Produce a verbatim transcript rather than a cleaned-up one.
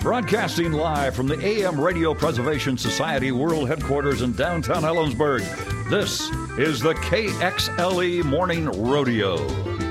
Broadcasting live from the A M Radio Preservation Society World Headquarters in downtown Ellensburg, this is the K X L E Morning Rodeo.